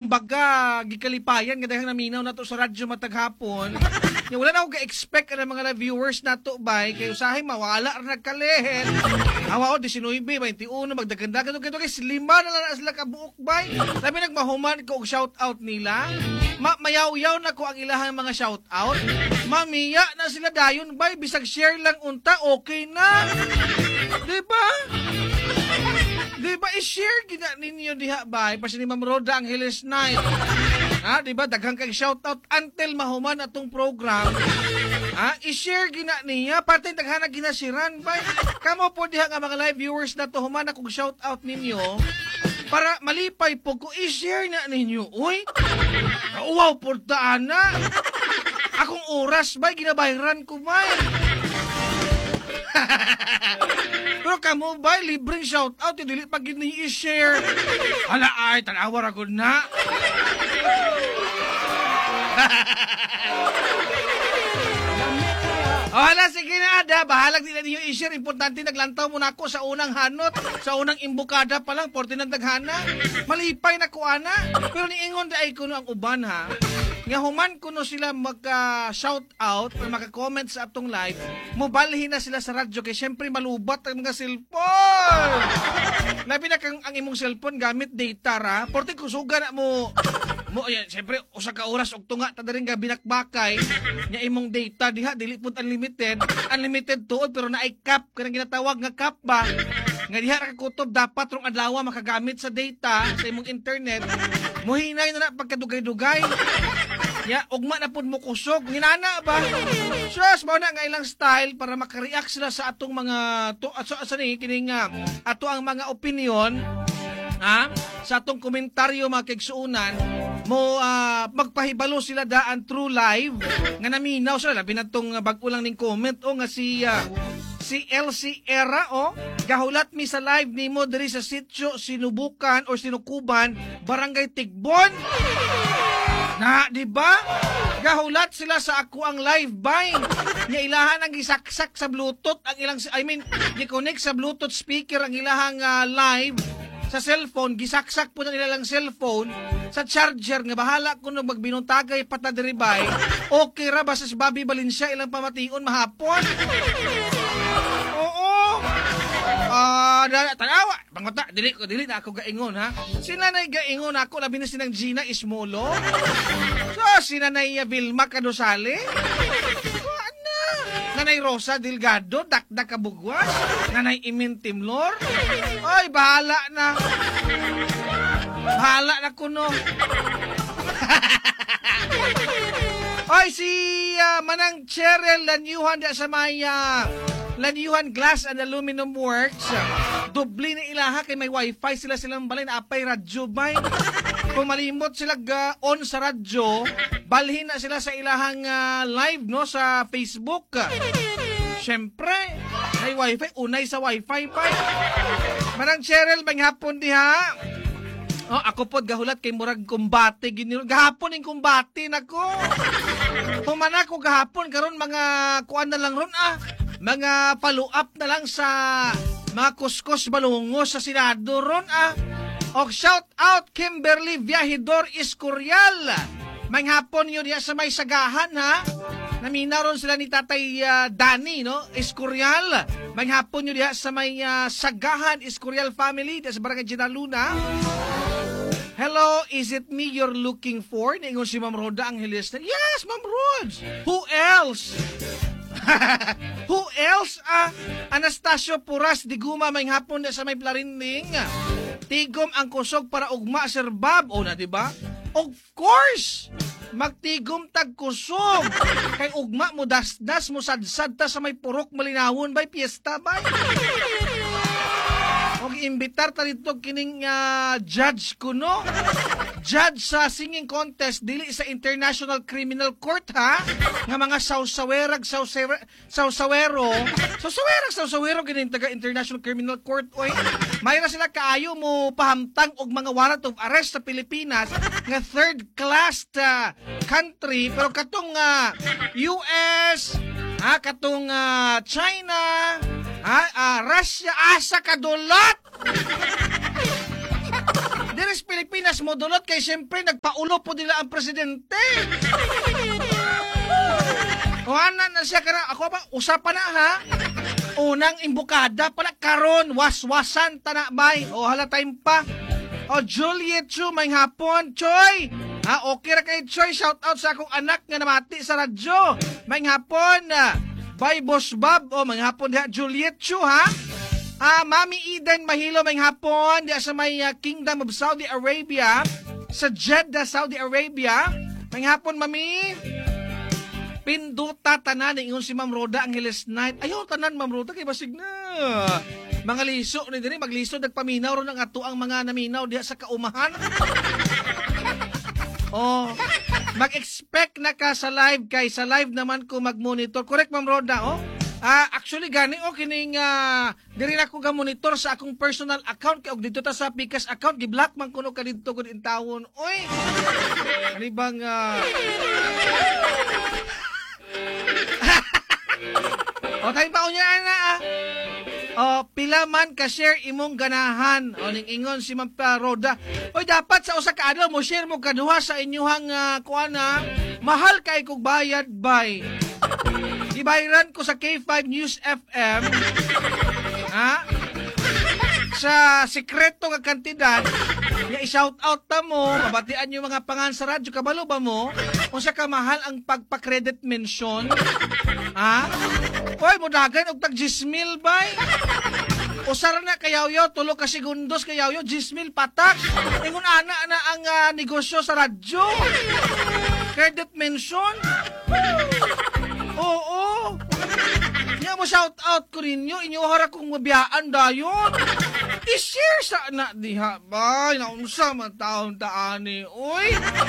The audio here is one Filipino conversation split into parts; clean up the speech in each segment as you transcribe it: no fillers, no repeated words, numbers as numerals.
kumbaga gikalipayan nga dahil naminaw na to sa radyo mataghapon. Wala na ako ga-expect ng mga viewers na to bay kay usahay mawala ra nagkalihen. Awa o 19, 21 magdagandagan to kay lima na lang sila kabuok bay. Sabi nagmahuman ko og shout out nila. Mayaw-yaw na ko ang ilahang mga shout out. Mamiya na sila dayon bay bisag share lang unta okay na. Diba? Diba i-share gina ninyo diha bay pa si Ma'am Roda ang Hills Night. Ha, diba daghang kay shout out until mahuman atong program. Ha, i-share gina niya pati daghang ginasiran bay. Kamo po diha nga mga live viewers na to human akong shout out ninyo para malipay po ko i-share na ninyo. Uy. Wow, portaan na. Akong oras bay ginabayaran ko bay. Pero kamo ba, libreng shoutout, dili pag i-share. Hala ay, tanawar ako na. Hala, sige na, Ada. Bahalag nila niyo i-share. Importante, naglantaw muna ako sa unang hanot. Sa unang imbukada pa lang, 40 ng daghana. Malipay na ko, ana. Pero niingon da ay kuno ang uban, ha. Nga human kuno sila magka-shout out o magka-comment sa atong live, mobalhin na sila sa radyo kay syempre malubat ang mga cellphone. Labi na kang ang imong cellphone gamit data ra, porte kusuga na mo yan, syempre usa ka oras og tunga ta diri nga binakbakay nya imong data diha dili pud unlimited tuod pero naay cap kanang ginatawag nga cap ba. Nga diha ra ka kutob dapat rong adlaw makagamit sa data sa imong internet. Muhinay na pagkadugay-dugay. Ya, ugma na pud mo kusog. Ninana ba? Sus, mao na nga ilang style para makareact sila sa atong mga kining ato ang mga opinion. Ha? Sa atong komentaryo mga kaigsuunan mo magpahibalo sila daan through live nga naminaw sila labi na tong bag-o lang ning comment o nga si LC Era gahulat mi sa live nimo diri sa sitio Sinubukan or Sinukuban, Barangay Tigbon. Na, di ba? Gahulat sila sa ako ang live buying. Nga ilahan ang gisaksak sa Bluetooth ang ilang gi-connect sa Bluetooth speaker ang ilahang live sa cellphone, gisaksak po na nila lang cellphone sa charger nga bahala kuno magbinuntagay patadiribay. Okay ra basta si Bobby Valencia ilang pamation mahapon. Oo. Tanawa, bangota, dili na ako gaingon ha. Sinanay gaingon ako labi na sinang Gina Ismolo. So sinanay Vilma Cadosale. Nanay Rosa Delgado, Dakdak Kabugwas, Nanay Imin Timlor. Ay, bahala na. Bahala na kuno. Ay, si Manang Cheryl Lanyuhan sa may Lanyuhan Glass and Aluminum Works. Dubli na ilaha kay may wifi silang balay na apay radyo bay. Kung malimot sila on sa radyo, balhin na sila sa ilahang live no sa Facebook. Siyempre, may wifi, unay sa wifi pa. Manang Cheryl, bang hapon diha? Ako po gahulat kay murag kumbate giniro. Gahapon ing kumbate nako. Humana ko gahapon karon mga kuan na lang ron mga follow up na lang sa mga kuskus balungos sa Senado ron Og shout out Kimberly Viajidor Escorial. Manghapon yun sa may sagahan ha. Namina ron sila ni Tatay Danny no Escorial. Manghapon yun sa may sagahan Escorial family sa Barangay Ginaluna. Hello, is it me you're looking for? Ningon si Ma'am Roda ang Hills. Yes, Ma'am Rods. Who else? Who else? Anastasio Puras Diguma may hapon sa may Plarinning. Tigom ang kusog para ugma Sir Bob. Na diba? Of course! Magtigom tag kusog. Kay ugma mo dasdas mo sadsad ta sa may purok malinawon bay piyesta bay. Og imbitar ta dito kining judge kuno. Judge sa singing contest dili sa International Criminal Court ha. Nga mga sawsawerag sawsawero kining taga International Criminal Court oy. Mayra sila kaayo mo pahamtang og mga warrant of arrest sa Pilipinas nga third class country pero katong US katong China Russia asa kadulot. Dire Giris Pilipinas mo dulot kay siyempre nagpaulo po nila ang presidente. O na siya karang ako ba usapan na ha. Unang imbukada pala karon waswasan tanabay. O hala time pa. O Juliet Chu may hapon Choy. Okay ra kay Choy, shout out sa akong anak nga namati sa radyo. May hapon by Boss Bob. O may hapon diha Juliet Chu ha. Mami Eden Mahilo may hapon diha sa may Kingdom of Saudi Arabia sa Jeddah, Saudi Arabia. May hapon mami. Pinduta tanan ingon si Ma'am Roda Angeles Night. Ayaw tanan Ma'am Roda kay basig na. Mga liso ni diri magliso nagpaminaw ron ang ato ang mga naminaw diha sa kaumahan. Mag-expect na ka sa live kay sa live naman ko mag-monitor. Correct Ma'am Roda actually gani kining diri na ko ga monitor sa akong personal account kay og dito ta sa Pikas account gi-block man kuno ka didto kun intawon. Oy. Ani bang tayo pa unya na pila man ka-share imong ganahan. Ning ingon si Ma'am Roda. Oy, dapat sa usa ka adlaw mo share mo kaduha sa inyong kuana. Mahal kay kog bayad bay. Gibayaran ko sa K5 News FM. Sa sekreto nga kantidad, i-shout out ta mo, mabatian yung mga pangan sa radyo, kabalo ba mo? Kung sa kamahal ang pagpa-credit mention, Oy, mudagan og tag 10,000 bay. Usara na kayaw-yaw, tulo ka segundos kayaw-yaw, 10,000 patak. Ingon ana na ang negosyo sa radyo. Credit mention. Oo. Nya mo shout out ko ninyo, inyo hara kong mabiyaan dayon. I-share sa na diha bay, naunsa man taon taani. Oy.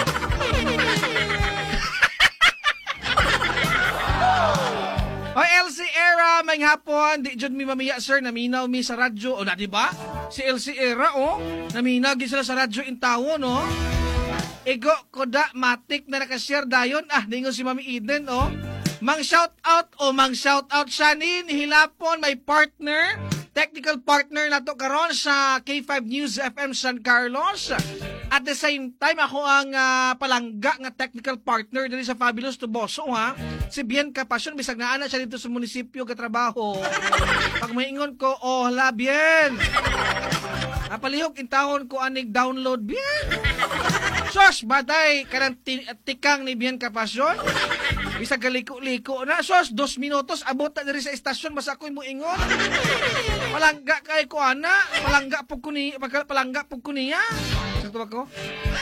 Hoy, LC Era, may hapon. Di jud mi mamiya, sir. Naminaw mi sa radyo. O, na, di ba? Si LC Era, naminaw gi sila sa radyo in tawon, Ego, koda, matik na nakashare dayon. Ningon si Mami Eden, Mang shout out siya ni Hilapon, my partner. Technical partner na to karon sa K5 News FM San Carlos. At the same time, ako ang palangga nga technical partner dito sa Fabulous Tuboso, Si Bien Capasyon, bisag na ana siya dito sa munisipyo katrabaho. Pag maingon ko, hala, Bien. Palihog intahon ko anig download, Bien. Sos, batay, kanang tikang ni Bien Capasyon. Bisag galiko-liko na. Sos, 2 minutos, abot na diri sa estasyon, basta ako'y mo ingon. Palangga kay ko, ana. Palangga po ko niya. Sakto ba ko?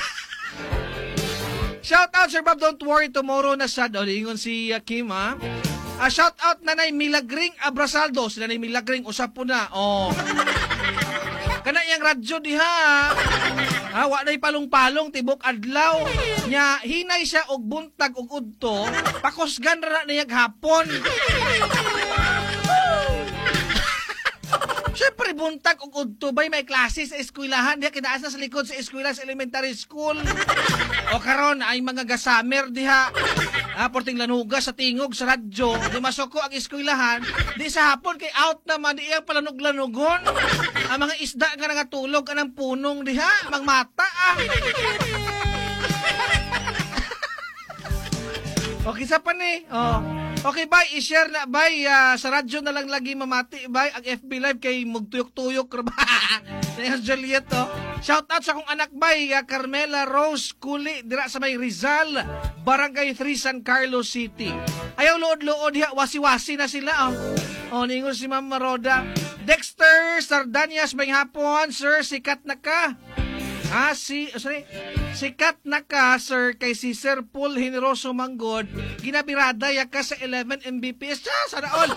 Shout out, Sir Bob, don't worry, tomorrow na sad. Ingon si Kim, shout out, Nanay Milagring Abrasaldo. Si Nanay Milagring, usap po na. Kana yang radyo diha. Wa nay palong-palong tibok adlaw. Nya hinay siya og buntag og udto. Pakusgan ra na yag hapon. Siyempre, buntag og udto bay may klase sa eskwelahan. Diha kinaas na sa likod sa eskwela sa elementary school. O karon ay mga gasamer diha. Porting lanuga sa tingog sa radyo. Di masuko ang eskwelahan. Di sa hapon kay out naman. Di iyang palanog-lanugon. Ang mga isda nga nangatulog anang punong diha. Mang mata Okay sa pa ni. Okay, bye. I-share na, bye. Sa radyo na lang lagi mamati, bye. Ang FB Live kay magtuyok-tuyok. Nayas Juliet, Shout out sa akong anak, bye. Carmela Rose Kuli, dira sa may Rizal, Barangay 3, San Carlos City. Ayaw lood-lood, wasi-wasi na sila, ningon si Ma'am Roda. Dexter Sardanias, may hapon, sir, sikat na ka. Sikat na ka, sir, kay si Sir Paul Generoso Manggod. Ginabirada ya ka sa 11 Mbps. Sana all.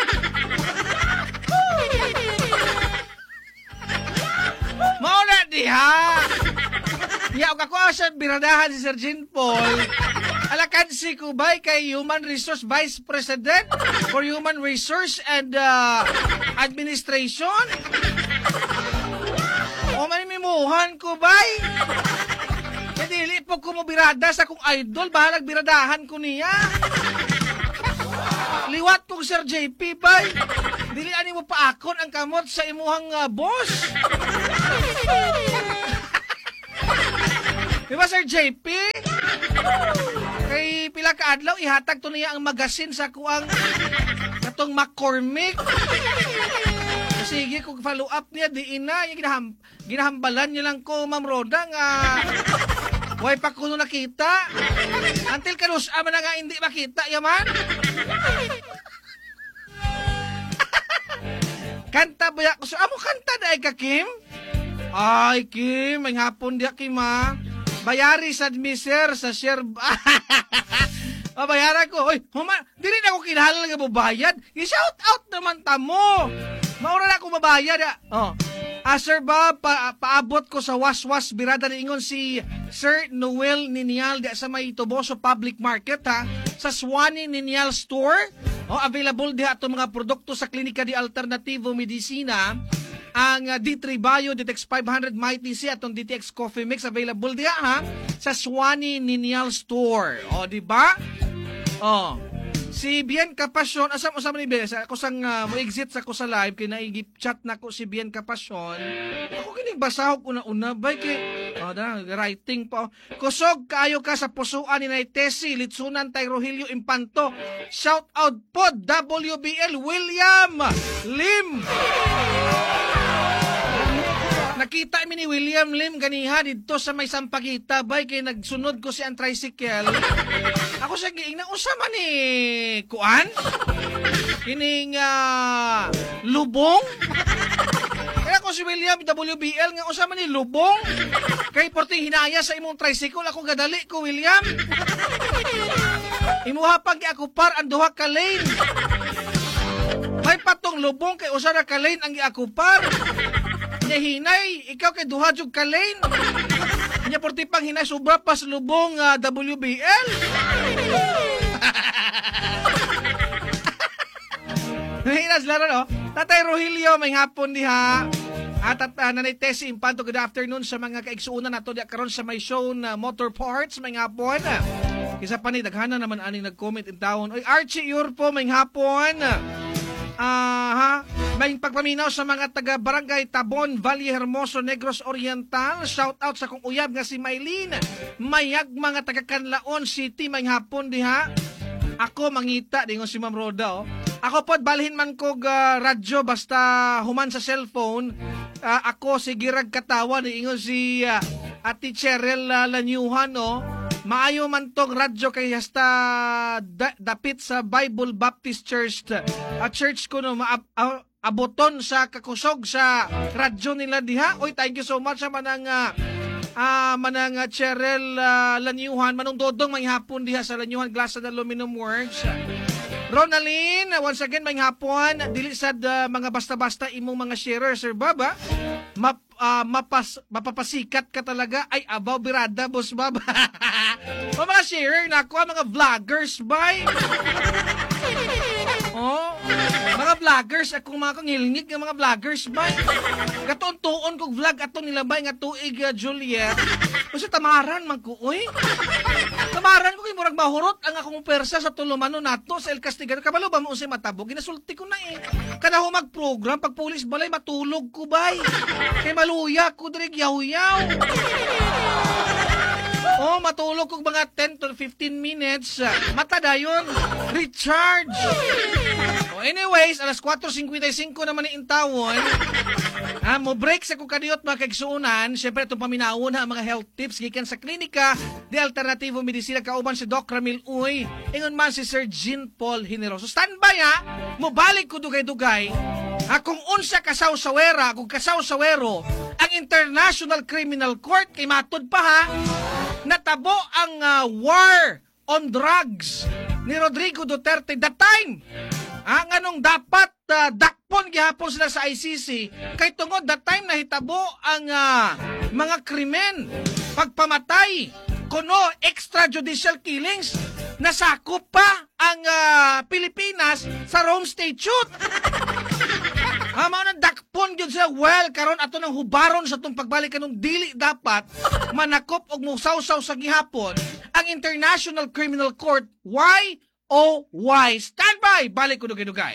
Mauna diha. Yaw ka ko sa biradahan si Sir Jean Paul. Alakan si Kubay kay Human Resource Vice President for Human Resource and Administration. O manimimuhan ko, bay. Dili po ko mo birada sa kong idol. Bahalag biradahan ko niya. Liwat kong Sir JP, bay. Dili ani mo paakon ang kamot sa imuhang boss. Di ba, Sir JP? Kay pila ka adlaw, ihatag to niya ang magasin sa kuang katong McCormick. Sige, kung follow up niya, di ina, ginahambalan niya lang ko, Ma'am Roda, nga way pa ko nakita. Until kanus, man na nga hindi makita, yaman. Kanta ba ako? Amo kanta na ka, Kim? Ay, Kim, may hapon diya, Kim, ha? Bayari sa miser, sa share. Bayaran ko. Oy, dili na ako kinahanglan nga bubayad. I-shout out naman ta mo. Maura na ako babayad. Sir Bob, paabot ko sa was-was birada ni ingon si Sir Noel Ninial di sa may Toboso Public Market, ha? Sa Swanee Ninial Store. Available diha itong mga produkto sa Klinika di Alternativo Medicina. Ang D3 Bio, DTX 500 Mighty C, atong DTX Coffee Mix, available diya, ha? Sa Swanee Ninial Store. Di ba? Si Bien Capasyon, asam ni Bien, ako sang mo-exit sa ko sa live, kaya naigip-chat na ko si Bien Capasyon. Ako kinigbasahog una-una, bay, kay, writing pa. Kusog, kaayo ka sa pusuan ni Naitesi, Litsunan tay Rogelio Impanto. Shout out po, WBL William Lim. Nakita mi ni William Lim ganiha dito sa may Sampaguita, bay, kay nagsunod ko si ang tricycle. Ako sa giingnan, usama ni kuan? Kining lubong? Kaya ako si William WBL nga usama ni lubong? Kay porting hinaya sa imong tricycle, ako gadali ko, William. Imuha pag giakupar ang duha ka lane. May patong lubong kay usa ra ka lane ang giakupar. Nya hinay, ikaw kay duha jud ka lane. Nya porti pang hinay sobra pa sa lubong WBL. Hinas laro, no? Tatay Rogelio, may hapon diha. At Nanay Tessie Impanto, good afternoon sa mga kaigsuunan nato diya karon sa may show na Motor Parts, may hapon. Kisa pa ni daghana naman aning nag-comment in town. Oy, Archie Urpo, may hapon. May pagpaminaw sa mga taga Barangay Tabon, Valle Hermoso, Negros Oriental. Shout out sa kong uyab nga si Maylene. Mayag mga taga Canlaon City, may hapon diha. Ako mangita dingon si Ma'am Roda. Ako pod balhin man kog radyo basta human sa cellphone. Ako si Girag Katawa ni ingon si Ate Cheryl Lanyuhan, maayo man tong radyo kay hasta dapit sa Bible Baptist Church. Church ko aboton sa kakusog sa radyo nila diha. Oy, thank you so much sa manang Cheryl Lanyuhan, manong dodong may hapon diha sa Lanyuhan Glass and Aluminum Works. Ronaline, once again, may hapon, dili sad mga basta-basta imong mga sharer, Sir Baba. Mapapasikat ka talaga. Ay, abaw, birada, boss Baba. O mga sharer na ako, mga vloggers, bay. Mga vloggers, akong mga ngilngig ng mga vloggers, bay. Katuon-tuon kong vlog atong nilabay nga tuig, Juliet. Kasi tamaran man ko, uy. Tamaran ko kay murag mahurot ang akong persa sa tulumano nato sa El Castigador. Kabalo ba mo unsay matabo? Ginasulti ko na Kada ho mag-program, pag pulis balay, matulog ko, bay. Kay maluya ko, dirig yaw-yaw. Matulog ko mga 10 to 15 minutes. Mata dayon. Recharge. Anyways, alas 4:55 naman ni intawon. Mo break sa kung kadiyot mga kaigsuunan. Siyempre itong paminawon mga health tips gikan sa klinika di Alternativo Medicina kauban si Doc Ramil Uy. Ingon man si Sir Jean Paul Generoso. Standby mo balik ko dugay-dugay. Kung unsa kasaw-sawera, kung kasaw-sawero ang International Criminal Court kay matod pa natabo ang war on drugs ni Rodrigo Duterte that time. Nganong dapat dakpon gihapon sila sa ICC kay tungod that time nahitabo ang mga krimen, pagpamatay, kuno extrajudicial killings, nasakop pa ang Pilipinas sa Rome Statute. Mga dakpon gyud sila, well, karon ato nang hubaron sa itong pagbalik kanong dili dapat manakop og musawsaw sa gihapon ang International Criminal Court. Why? Oh, why? Stand by! Balik ko dugay-dugay.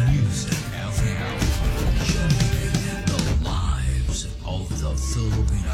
The lives of the Filipino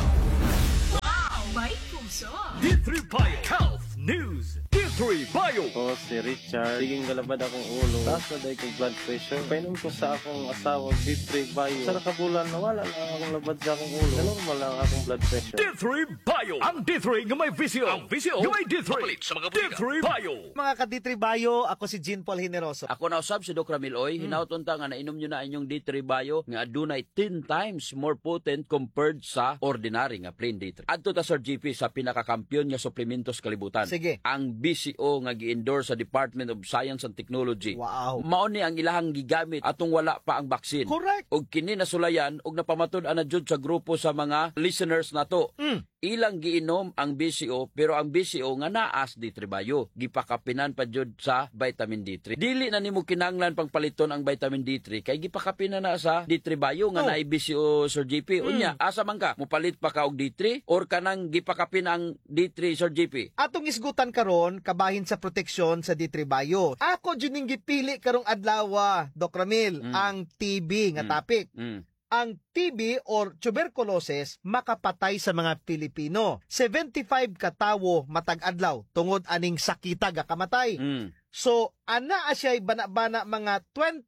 D3 Bio Health News. D3 Bio. Ako si Richard. Siging galabad akong ulo. Taas na dahil kong blood pressure. Painom ko sa akong asawang D3 Bio. Sa nakabulan, nawala lang akong labad sa akong ulo. Normal lang akong blood pressure. D3 Bio. Ang D3 nga may visio. Ang visio nga may D3. Sa mga D3 Bio. Mga ka-D3 Bio, ako si Jean Paul Generoso. Ako na usab si Doc Ramiloy, hinautunta nga nainom nyo na inyong D3 Bio nga adunay 10 times more potent compared sa ordinary nga plain D3. Adto ta Sir GP sa pinakakampiyon nga suplementos kalibutan. Sige. Ang BCO nga gi-endorse sa Department of Science and Technology. Wow. Mao ni ang ilahang gigamit atong wala pa ang baksin. Correct. Og kini nasulayan og napamatud-an na jud sa grupo sa mga listeners nato. Ilang giinom ang BCO pero ang BCO nga naas D3 Bio gipakapinan pa jud sa vitamin D3. Dili na nimo kinahanglan pangpaliton ang vitamin D3 kay gipakapinan na sa D3 Bio nga naay BCO Sir GP. Unya asa man ka mopalit pa ka og D3 or kanang gipakapin ang D3 Sir GP? Atong isgutan karon kabahin sa proteksyon sa D3 Bio. Ako jud ning gipili karong adlaw, Doc Ramil, ang TB nga topic. Ang TB or tuberculosis makapatay sa mga Pilipino. 75 ka tawo matag adlaw tungod aning sakita ga kamatay. So ana asiyay bana-bana mga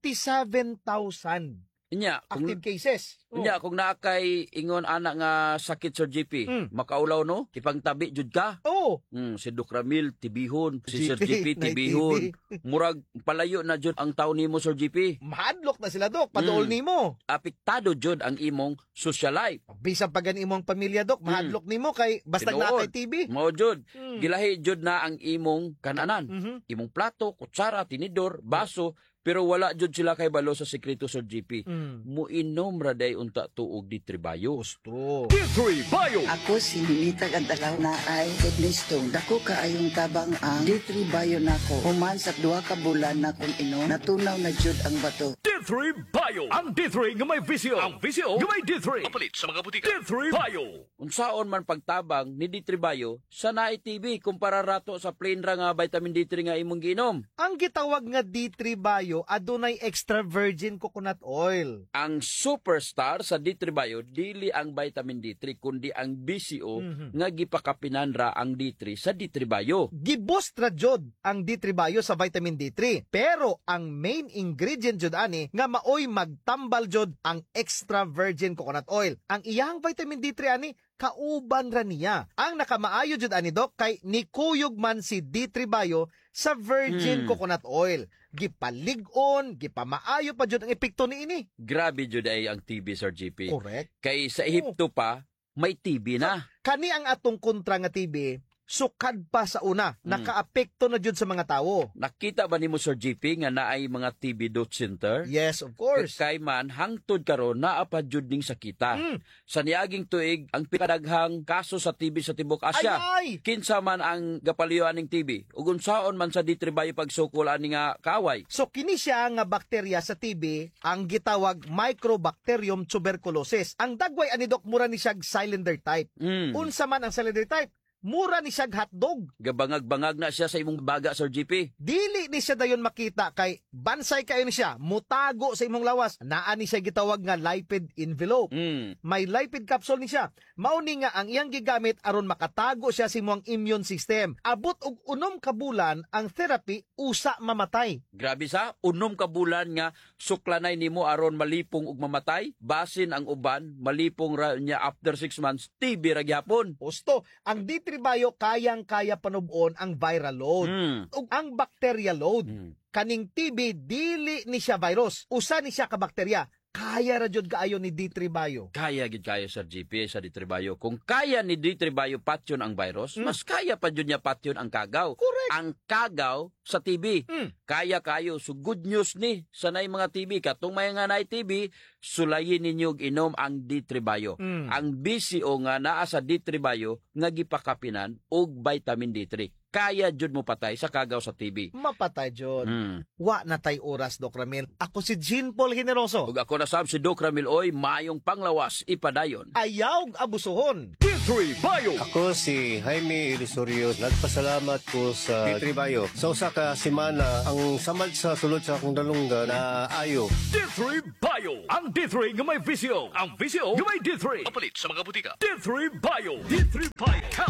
27,000 Inya, active cases. Unya, kung naakay ingon anak nga sakit Sir GP, makaulaw no? Ipangtabi jud ka. Oh. Si Doc Ramil, tibihon. Si Sir GP, GP, tibihon. Murag palayo na jud ang taon nimo Sir GP. Mahadlok na sila, Dok. Paduol nimo. Apektado jud ang imong social life. Bisan pa gan imong pamilya, Dok, mahadlok nimo kay basta na kay TB. Mao jud. Gilahi jud na ang imong kananan. Imong plato, kutsara, tinidor, baso, pero wala jud sila kay balo sa sekreto Sir GP. Muinom ra day unta tuog D3 Bio. Gusto. D3 Bio. Ako si Minitag Antalaw na ay kidney stone. Dako kaayong tabang ang D3 Bio nako. Human sa 2 ka bulan na kung inom, natunaw na jud ang bato. D3 Bio. Ang D3 nga may visio. Ang visio nga may D3. Papalit sa mga butika. D3 Bio. Unsaon man pagtabang ni D3 Bio sa naay TB kumpara rato sa plain ra nga vitamin D3 nga imong giinom. Ang gitawag nga D3 Bio adunay extra virgin coconut oil. Ang superstar sa D3 Bio dili ang vitamin D3 kundi ang BCO nga gipakapinan ra ang D3 sa D3 Bio. Giboost ra jud ang D3 Bio sa vitamin D3. Pero ang main ingredient jud ani nga maoy magtambal jud ang extra virgin coconut oil. Ang iyang vitamin D3 ani kauban ra niya. Ang nakamaayo jud ani Dok kay nikuyog man si D3 Bio sa virgin coconut oil. Gipalig-on, gipamaayo pa jud ang epekto niini. Grabe jud ay ang TB Sir GP. Correct. Kay sa Ehipto pa may TB na. Kani ang atong kontra nga TB, sukad pa sa una, nakaapekto na jud sa mga tawo. Nakita ba nimo Sir GP nga naay mga TB dot center? Yes, of course. Kay man hangtod karon naa pa jud ning sakita. Sa niaging tuig ang pinadaghang kaso sa TB sa tibuok Asya. Ay! Kinsa man ang gapaliyuan ning TB? Ug unsaon man sa D3 Bio pagsukol ani nga kaaway? So kini siya nga bakterya sa TB ang gitawag Microbacterium tuberculosis. Ang dagway ani Dok mura ni siya cylinder type. Unsa man ang cylinder type? Mura ni siya hotdog. Gabangag-bangag na siya sa imong baga Sir GP. Dili ni siya dayon makita kay bansay kayo ni siya, mutago sa imong lawas. Naa ni siya gitawag nga lipid envelope. May lipid capsule ni siya. Mao ni nga ang iyang gigamit aron makatago siya sa imong immune system. Abot og 6 ka bulan ang therapy usa mamatay. Grabe sa unom ka bulan nga suklanay nimo aron malipong ug mamatay. Basin ang uban malipong ra niya after 6 months TB ra gyapon. Gusto, ang D3 Bio kayang-kaya panubon ang viral load ug ang bacteria load. Kaning TB dili ni siya virus, usa ni siya ka bakterya. Kaya ra jud kaayo ni D3 Bio. Kaya gid kayo Sir GP sa D3 Bio. Kung kaya ni D3 Bio patyon ang virus, mas kaya pa jud niya patyon ang kagaw. Correct. Ang kagaw sa TB. Kaya kayo. So good news ni sa nay mga TB. Katong may nga nay TB, sulayin ninyo inom ang D3 Bio. Ang BCO nga naa sa D3 Bio nga gipakapinan og vitamin D3. Kaya jud mo patay sa kagaw sa TB. Mapatay jud. Wa na tay oras, Doc Ramil. Ako si Jean Paul Generoso. Ug ako na sab si Doc Ramil Oy, mayong panglawas ipadayon. Ayaw abusuhon. D3 Bio. Ako si Jaime Ilisorio. Nagpasalamat ko sa D3 Bio. Sa usa ka semana, ang samad sa sulod sa akong dalunggan na ayo. D3 Bio. Ang D3 nga may visio. Ang visio nga may D3. Papalit sa mga butika. D3 Bio. D3 Bio Health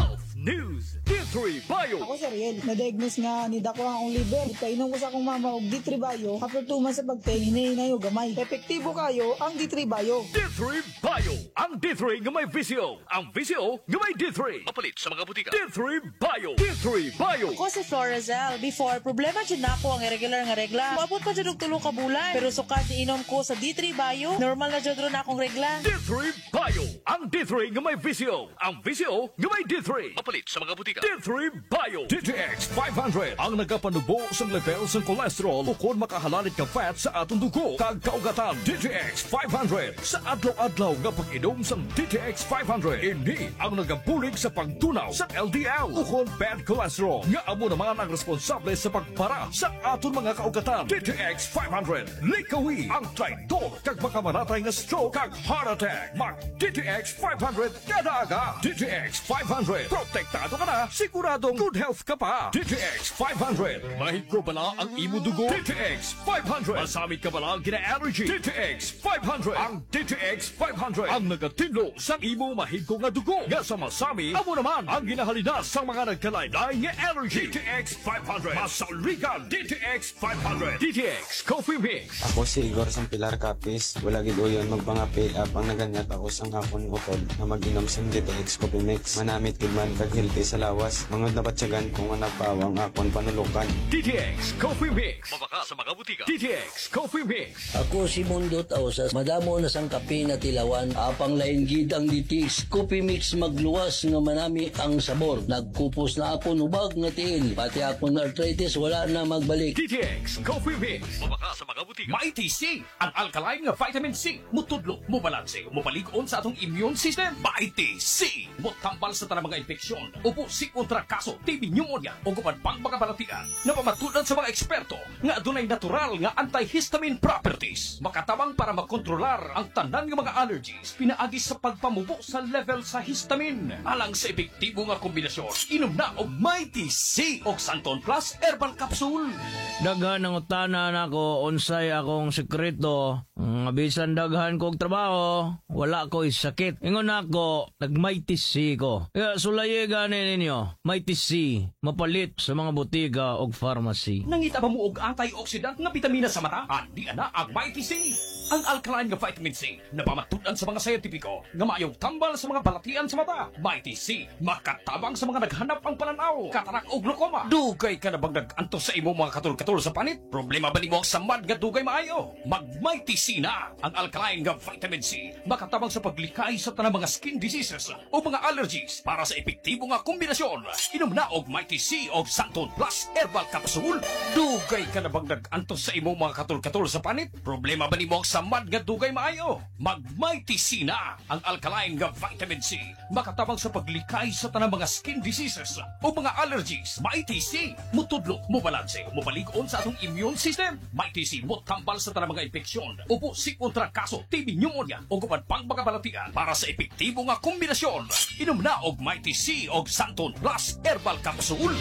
News. D3 Bio. Ako si Ariel, na-diagnose nga ni Dako ang akong liver. Ipainom ko sa akong mama og D3 Bio. After 2 months sa pagtay, hinahinay o gamay. Epektibo kayo ang D3 Bio. D3 Bio. Ang D3 nga may visyo. Ang visyo nga may D3. Mapalit sa mga butika. D3 Bio. D3 Bio. Ako si Florazel. Before, problema dyan na ako ang irregular nga regla. Mabot pa dyan og 3 ka bulan. Pero sukad ni inom ko sa D3 Bio, normal na dyan ron akong regla. D3 Bio. Ang D3 nga may visyo. Ang visyo nga may D3. Mapalit sa mga butika. D3 Bio. DTX 500. Ang nagapanubo sa level sa cholesterol ukon makahalalit ka fat sa atong dugo. Kag kaugatan. DTX 500. Sa adlaw-adlaw nga pag-inom sa DTX 500. Ini ang nagabulig sa pagtunaw sa LDL. Ukon bad cholesterol. Nga amo naman ang responsable sa pagpara sa aton mga kaugatan. DTX 500. Likawi ang traidor kag makamanatay nga stroke kag heart attack. Mag DTX 500 kada aga. DTX 500. Protektado ka na, siguradong good health ka pa. DTX 500. Mahigro bala ang imo dugo. DTX 500. Masamit ka bala gina-allergy. DTX 500. Ang DTX 500. Ang nagatinlo sa imo mahigko nga dugo. Nga sa masami, amo naman ang ginahalina sa mga nagkalaylay nga allergy. DTX 500. Masaligan. DTX 500. DTX Coffee Mix. Ako si Igor sang Pilar Capis. Wala gid uyon magpanga-pay up ang naganyat ako sang akon utod na mag-inom sang DTX Coffee Mix. Manamit gid man kag healthy sa lawas. Mangod na batyagan kung anapawang akon panulukan. DTX Coffee Mix. Mabaka sa mga butika. DTX Coffee Mix. Ako si Mundo Tausas. Madamo na sang kape na tilawan. Apang lain gid ang DTX Coffee Mix magluwas nga manami ang sabor. Nagkupos na ako nubag nga tiil. Pati akong arthritis wala na magbalik. DTX Coffee Mix. Mabaka sa mga butika. Mighty C. Ang alkaline nga vitamin C. Mutudlo, mubalanse, mubalik-on sa atong immune system. Mighty C. Mutambal sa tanang mga infeksyon. Upo si kontra kaso, TB pneumonia o guman pang mga balatian. Napamatudan sa mga eksperto nga adunay natural nga antihistamine properties. Makatabang para makontrolar ang tanan nga mga allergies pinaagi sa pagpamubo sa level sa histamine. Alang sa epektibo nga kombinasyon, inom na og Mighty C og Santon Plus Herbal Capsule. Daghan ang utana nako unsay akong sekreto. Bisan daghan kog trabaho, wala ko sakit. Ingon ako, nag-Mighty C ko. Kaya sulaye gani ninyo, Mighty C, mapalit sa mga butika o pharmacy. Nangita ba mo og antioxidant nga bitamina sa mata? Andi ana ang Mighty C. Ang alkaline nga vitamin C na pamatudan sa mga sayentipiko nga maayong tambal sa mga balatian sa mata. Mighty C, makatabang sa mga naghanap ang pananaw, katarak o glaucoma. Dugay ka na bang nag-antos sa imo mga katul-katul sa panit? Problema ba nimo ang samad nga dugay maayo? Mag-Mighty C na. Ang alkaline nga vitamin C makatabang sa paglikay sa tanang mga skin diseases o mga allergies para sa epektibo nga kombinasyon. Inom na og Mighty C og Santon Plus Herbal Capsule. Dugay ka na bang nag-antos sa imo mga katul-katul sa panit? Problema ba nimo ang samad nga dugay maayo? Mag-Mighty C na. Ang alkaline nga vitamin C makatabang sa paglikay sa tanang mga skin diseases o mga allergies. Mighty C mutudlo, mubalanse, mubalik-on sa atong immune system. Mighty C mutambal sa tanang mga infeksyon. Upo si kontra kaso, TB pneumonia o guman pang mga balatian para sa epektibo nga kombinasyon. Inom na og Mighty C og Santon Plus Herbal Capsule.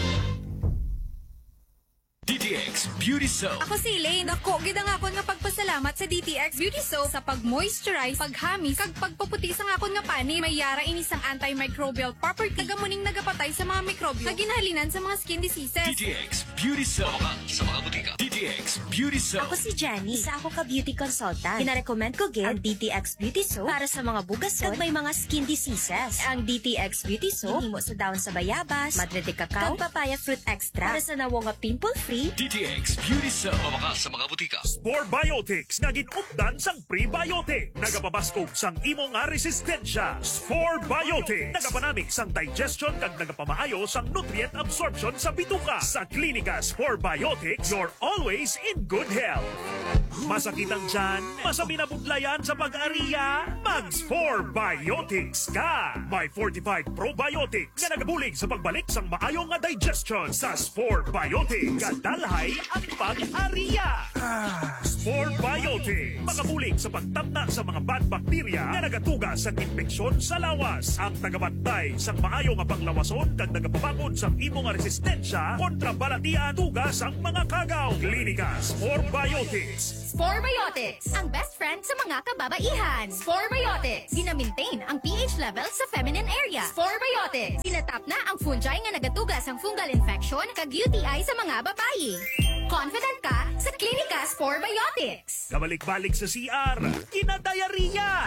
DTX Beauty Soap. Ako si Elaine. Dako, gid ang akon nga pagpasalamat sa DTX Beauty Soap sa pag-moisturize, paghamis, kag pagpaputi sa akon nga pani. May yara ini sang antimicrobial property. Tagamuning nagapatay sa mga mikrobyo nga ginahalinan sa mga skin diseases. DTX Beauty Soap. Sa mga butika. DTX Beauty Soap. Ako si Jenny. Isa ako ka beauty consultant. Pinarecommend ko gid ang DTX Beauty Soap para sa mga bugason kag may mga skin diseases. Ang DTX Beauty Soap himo sa dahon sa bayabas, madre de cacao, kag papaya fruit extra para sa nawo nga pimple-free. DTX Beauty Soap. Mabaka sa mga butika. Spore Biotics nga ginupdan sang prebiotic. Nagapabaskog sang imo nga resistensya. Spore Biotics. Nagapanamik sang digestion kag nagapamaayo sang nutrient absorption sa bituka. Sa klinika Spore Biotics, you're always in good health. Masakit ang tiyan, masabi na budlayan sa pag-ariya, mag-Spore Biotics ka. May fortified probiotics nga nagabulig sa pagbalik sang maayo nga digestion. Sa Spore Biotics, kadalhay ang pag-ariya. Spore Biotics, makabulig sa pagtamna sa mga bad bacteria nga nagatuga sa infeksyon sa lawas. Ang tagabantay sang maayo nga panglawason kag nagapabakod sang imo nga resistensya kontra balatian tugas ang mga kagaw. Klinika Spore Biotics. Sporebiotics, ang best friend sa mga kababaihan. Sporebiotics, gina-maintain ang pH level sa feminine area. Sporebiotics, tinatap na ang fungi nga nagatugas ang fungal infection kag UTI sa mga babayi. Confident ka sa Klinika Sporebiotics. Kabalik-balik sa CR, kinadayariya.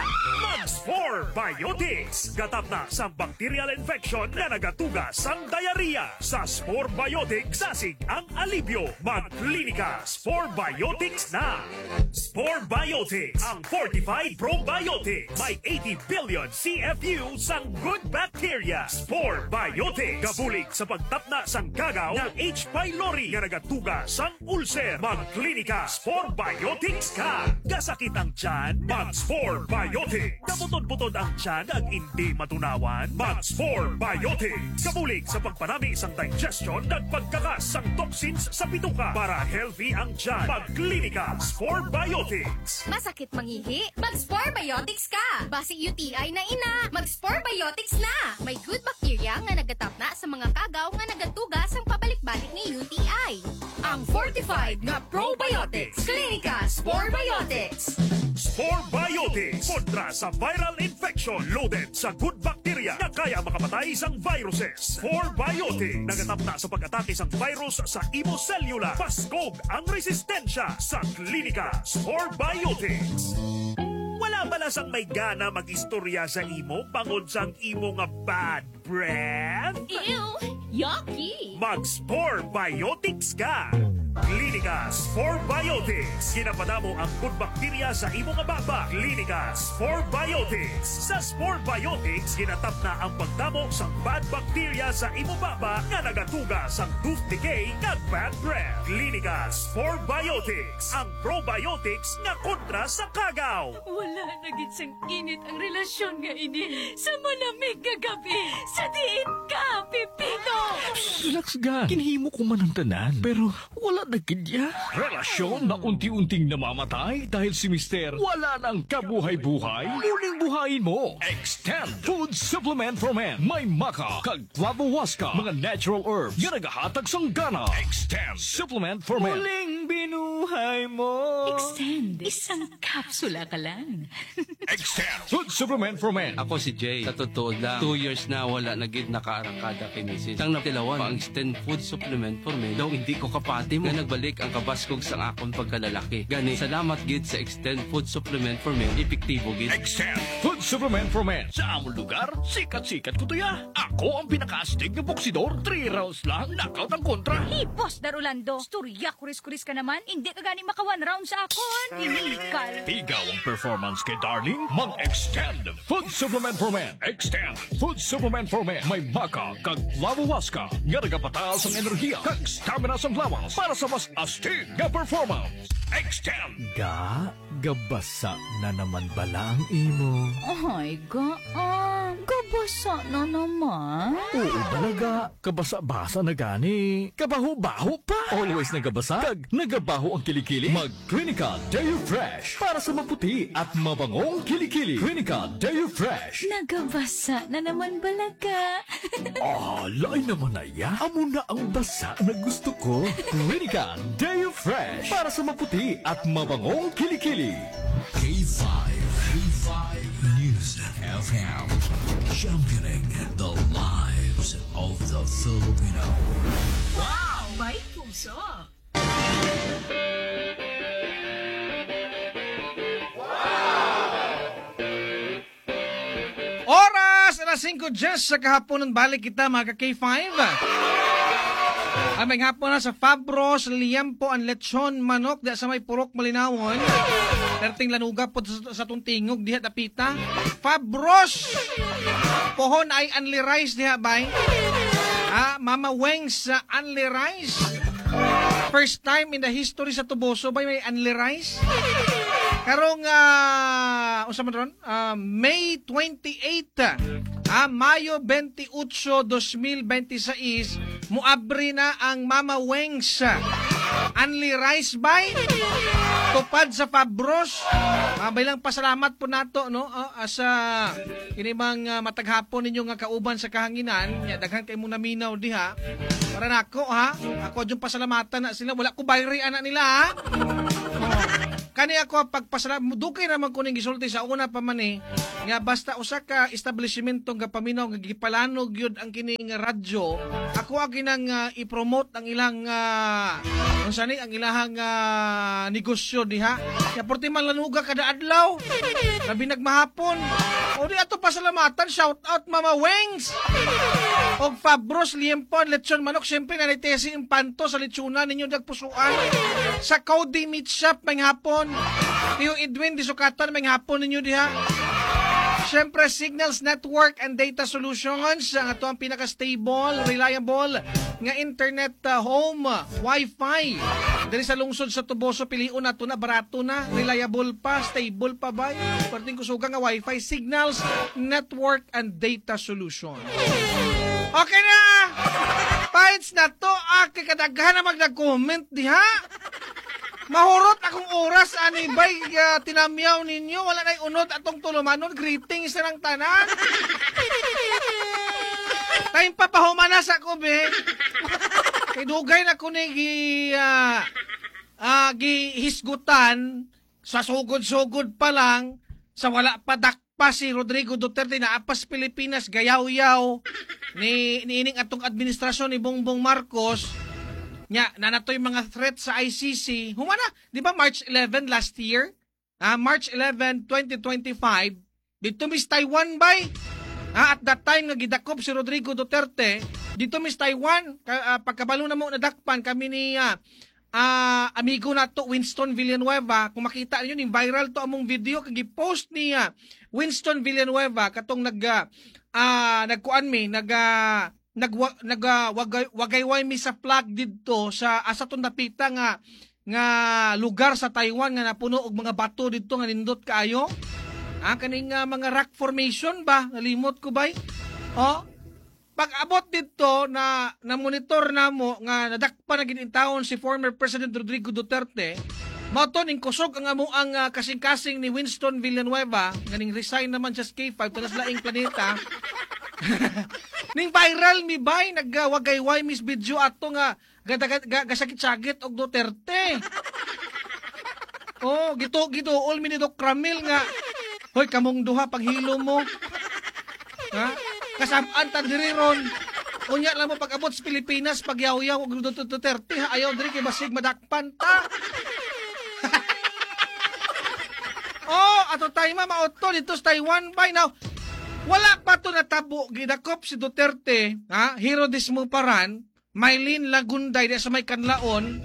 Mag-Sporebiotics. Gatap na sa bacterial infection na nagatugas ang diarrhea. Sa Sporebiotics, sasig ang alibyo. Mag-Klinika Sporebiotics na. Sporebiotics, ang fortified probiotics. May 80 billion CFU sang good bacteria. Sporebiotics, gabulig sa pagtapna sang kagaw ng H. pylori na nagatugas sang ulcer. Mag-Klinika Sporebiotics ka. Gasakit ang tiyan, mag-Sporebiotics. Kabutod-butod ang tiyan ag hindi matunawan, mag-Sporebiotics. Kabulig sa pagpanami sang digestion at pagkakas sang toxins sa bituka para healthy ang tiyan. Mag-Klinika Sporebiotics. Masakit mangihi? Mag-Sporebiotics ka! Basi UTI na ina, mag-Sporebiotics na! May good bacteria nga nagatap na sa mga kagaw nga nagatugas ang pabalik-balik ni UTI. Ang fortified na probiotics. Klinika Sporebiotics. Sporebiotics kontra sa viral infection. Loaded sa good bacteria na kaya makapatay sang viruses. Sporebiotics nagatap na sa pag-atake sang virus sa imo cellula. Paskog ang resistensya sa Klinika Sporebiotics. Wala bala sang may gana mag-istorya sa imo bangod sang imo nga bad breath? Ew! Yucky! Mag-Sporebiotics ka! Klinika Sporebiotics. Ginapadamo ang good bacteria sa imo nga baba. Klinika Sporebiotics. Sa Sporebiotics, ginatap na ang pagdamo sa bad bacteria sa imo baba nga nagatuga sa tooth decay kag bad breath. Klinika Sporebiotics. Ang probiotics nga kontra sa kagaw. Wala na gid sang init ang relasyon nga ini sa malamig nga gabi. Sa diin ka, Pipino! Relax ga. Kinhimo ko man ang tanan, pero wala na kidya. Relasyon na unti-unting namamatay dahil si Mister wala nang kabuhay-buhay. Muling buhayin mo. Extend Food Supplement for Men. May maka, kag guavahuasca, mga natural herbs nga nagahatag sang gana. Extend Supplement for Men. Muling binuhay mo. Extend. Isang kapsula ka lang. Extend Food Supplement for Men. Ako si Jay. Sa totoo lang, 2 years na wala nagid nakaarangkada kay Mrs. Ang natilawan, pang-extend food supplement for men. Daw hindi ko kapati mo. Nga nagbalik ang kabaskog sang akong pagkalalaki. Gani, salamat gid sa extend food supplement for men. Epektibo gid. Extend Food Supplement for Men. Sa among lugar, sikat-sikat ko tuya. Ako ang pinaka-astig na boksidor. 3 rounds lang, knockout ang kontra. Hipos, Darolando. Storya, kuris-kuris ka naman. Hindi ka gani maka 1 round sa akon. Inikal. Tigaw ang performance kay Darling. Mag-extend Food Supplement for Men. Extend Food Supplement for Men. May maka, kag guavahuasca. Nga nagapataas ang enerhiya, kag stamina sa lawas para sa mas astig na performance. Extend! Gabasa na naman bala ang imo. Ay, gabasa na naman. Oo balaga, kabasa-basa na gani. Kabaho-baho pa. Always nagabasa, kag nagabaho ang kilikili. Mag-Klinika Deo Fresh para sa maputi at mabangong kilikili. Klinika Deo Fresh. Nagabasa na naman balaga. Lain naman na ya. Amo na ang basa na gusto ko. Klinika Deo Fresh para sa maputi at mabangong kilikili. K5 News FM, championing the lives of the Filipino. Wow! May puso! Oras! Alas 5:10 sa kahaponan balik kita mga ka-K5. Ay may hapon na sa Fabros, Liampo, ang lechon, manok, di sa may purok malinawon. Terting lanuga po sa tuntingog, diha tapita. Fabros! Pohon ay unli rice diha bay. Mama Wengs sa unli rice. First time in the history sa Tuboso bay may unli rice. Karong, unsa man ron? May 28, Mayo 28, 2026, muabri na ang Mama Wengs Unli Rice by tupad sa Fabros. Bilang pasalamat po nato no sa kinibang mataghapon ninyo nga kauban sa kahanginan. Daghan kay mo naminaw diha. Para nako ha. Ako jud pasalamatan na sila. Wala ko bayri ana nila ha. kani ako pagpasalamat dugay naman ko ning gisulti sa una pa man nga basta usa ka establishmento nga paminaw nga gipalanog yun ang kining radyo, ako ginang i-promote ang ilang ang ilahang negosyo diha. Kaya porti man lanuga kada adlaw. Labi nagmahapon. O di ato pasalamatan, shout out Mama Wings. Og Fabros Liempon lechon manok, syempre na Tesi Impanto sa lechonan ninyo dagpusuan. Sa Cody Meat Shop may hapon. Tiyo Edwin Disukatan may hapon ninyo diha. Siyempre, Signals Network and Data Solutions, ang ito ang pinaka-stable, reliable nga internet home, Wi-Fi. Dari sa lungsod sa Tuboso, piliun na ito na, barato na, reliable pa, stable pa ba? Parting kusuga nga Wi-Fi, Signals Network and Data Solutions. Okay na! Fights na to, kadaghan na mag-comment diha. Mahurot akong oras, ani bay, tinamyaw ninyo, wala na'y unod atong tulumanon, greetings na ng tanan. Tayong papahumanas ako, be. Kidugay na ko ni gihisgutan, sa sugod-sugod pa lang, sa wala pa dakpa si Rodrigo Duterte na apas Pilipinas, gayaw-yaw, ni ining atong administrasyon ni Bongbong Marcos, nya nanatoy mga threat sa ICC. Humana, di ba March 11 last year? March 11, 2025, dito Miss Taiwan bay. At that time nga gidakop si Rodrigo Duterte, dito Miss Taiwan, pagkabalo na mo nadakpan kami ni amigo na to Winston Villanueva. Kung makita niyo ning viral to among video kag gi-post ni Winston Villanueva katong nagkuan mi wagayway mi sa flag didto sa asa tong napita nga lugar sa Taiwan nga napuno og mga bato didto nga nindot kaayo. Kaning mga rock formation ba? Nalimot ko bay? Pag abot dito na monitor namo nga nadakpa na gid in taon si former President Rodrigo Duterte, mato ning kusog ang amuang kasing-kasing ni Winston Villanueva, ganing resign naman siya sa K5 tunas laing planeta. Ning viral mi bay nagwagayway mis video ato nga gasakit-sakit og Duterte. Gituol mi ni Doc Ramil nga hoy kamong duha paghilo mo. Kasabaan ta diri ron. Unya lang mo pag-abot sa Pilipinas pagyaw-yaw og Duterte ayaw diri kay basig madakpan ta. Ato tayo maoto dito sa Taiwan bay now. Wala pa to natabo, gidakop si Duterte, Hero Dismuparan, Maylin Lagunday sa may Kanlaon,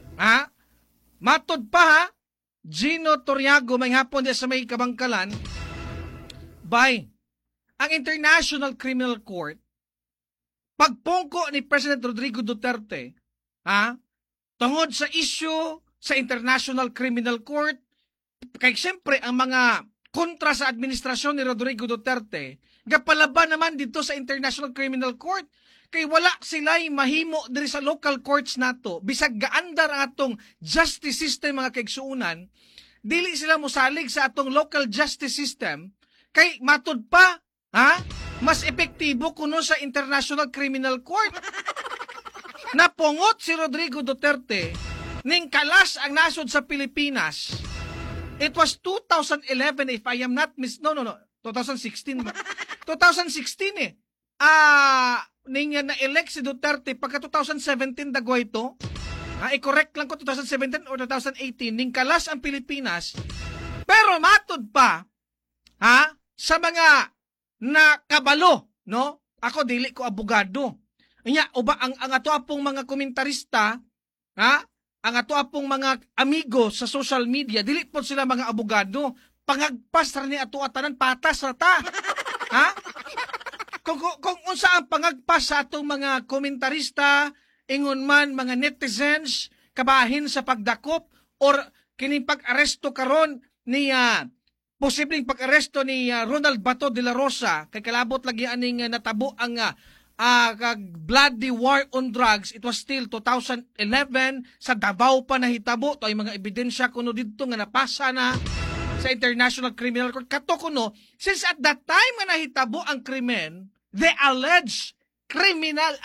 matod pa Gino Toriago may hapon sa may Kabangkalan, bay, ang International Criminal Court, pagpungko ni President Rodrigo Duterte, tungod sa issue sa International Criminal Court, kay siyempre ang mga kontra sa administrasyon ni Rodrigo Duterte, gapalaban naman dito sa International Criminal Court, kay wala sila'y mahimo diri sa local courts nato, bisag gaandar ang atong justice system mga kaigsuunan, dili sila mosalig sa atong local justice system, kay matud pa, mas epektibo kuno sa International Criminal Court. Napungot si Rodrigo Duterte, ning kalas ang nasod sa Pilipinas. It was 2011 if I am not 2016. 2016 ning na-elect si Duterte pagka 2017 dagway ito. I-correct lang ko 2017 or 2018 ning kalas ang Pilipinas. Pero matod pa sa mga nakabalo, no? Ako dili ko abogado. Nya uba ang ato apong mga komentarista, ang ato apong mga amigo sa social media, dili po sila mga abogado, pangagpas ra ni ato atanan patas ra ta. Kung unsa ang pangagpas sa atong mga komentarista, ingon man mga netizens, kabahin sa pagdakop or kining pag-aresto karon ni posibleng pag-aresto ni Ronald Bato de la Rosa, kay kalabot lagi aning natabo ang bloody war on drugs. It was still 2011 sa Davao pa nahitabo to ay mga ebidensya kuno didto nga napasa na sa International Criminal Court. Kato kuno, since at that time nga nahitabo ang krimen, the alleged criminal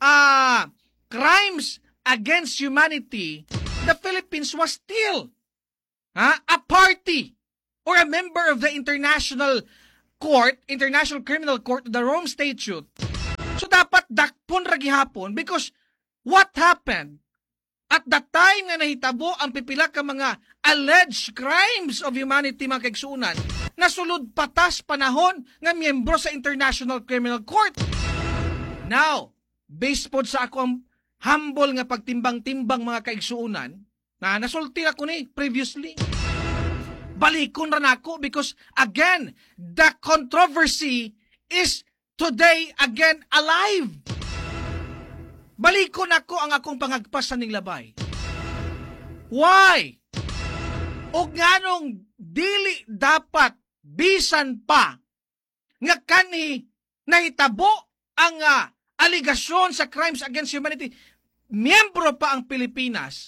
crimes against humanity, the Philippines was still a party or a member of the International Criminal Court, the Rome Statute. So dapat dakpon ra gihapon because what happened at the time nga nahitabo ang pipila ka mga alleged crimes of humanity mga kaigsuunan, nasulod patas panahon nga miyembro sa International Criminal Court. Now, based po sa akong humble nga pagtimbang-timbang mga kaigsuunan, na nasulti ako ni previously, balikon ra nako because again, the controversy is today again alive. Balikon ako ang akong pangagpas sa ning labay. Why? O nganong dili dapat bisan pa nga kani nahitabo ang aligasyon sa crimes against humanity, miyembro pa ang Pilipinas.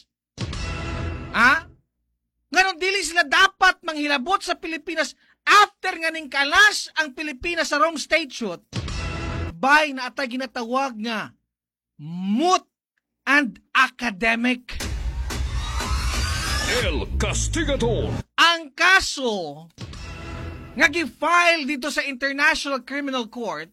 Ngayon dili sila dapat manghilabot sa Pilipinas after nga ning kalas ang Pilipinas sa Rome Statute. Bay na atay ginatawag nga moot and academic. El Castigador. Ang kaso nga gi-file dito sa International Criminal Court,